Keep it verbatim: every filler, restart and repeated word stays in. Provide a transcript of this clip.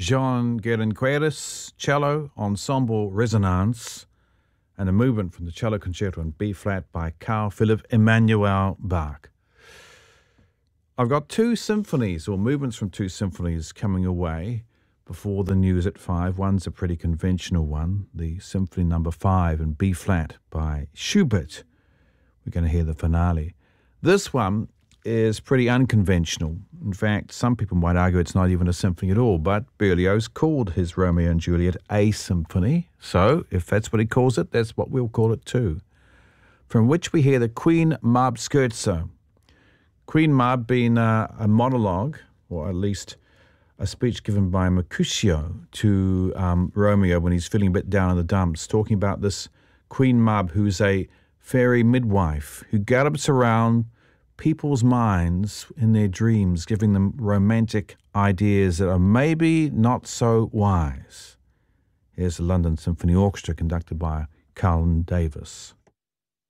Jean Guérin-Queyras, cello, ensemble Resonance, and a movement from the Cello Concerto in B-flat by Carl Philipp Emanuel Bach. I've got two symphonies, or movements from two symphonies, coming away before the news at five. One's a pretty conventional one, the Symphony Number Five in B-flat by Schubert. We're going to hear the finale. This one is pretty unconventional. In fact, some people might argue it's not even a symphony at all, but Berlioz called his Romeo and Juliet a symphony, so if that's what he calls it, that's what we'll call it too. From which we hear the Queen Mab Scherzo. Queen Mab being uh, a monologue, or at least a speech given by Mercutio to um, Romeo when he's feeling a bit down in the dumps, talking about this Queen Mab who's a fairy midwife who gallops around people's minds in their dreams, giving them romantic ideas that are maybe not so wise. Here's the London Symphony Orchestra conducted by Carlton Davis.